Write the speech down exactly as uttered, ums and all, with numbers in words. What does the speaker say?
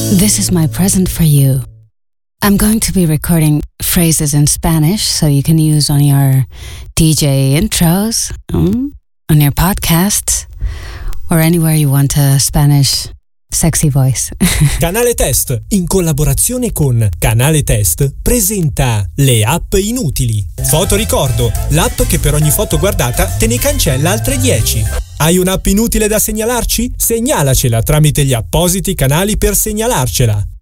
This is my present for you. I'm going to be recording phrases in Spanish so you can use on your D J intros, mm, on your podcasts, or anywhere you want a Spanish sexy voice. Canale Test, in collaborazione con Canale Test, presenta le app inutili. Fotoricordo, l'app che per ogni foto guardata te ne cancella altre dieci. Hai un'app inutile da segnalarci? Segnalacela tramite gli appositi canali per segnalarcela.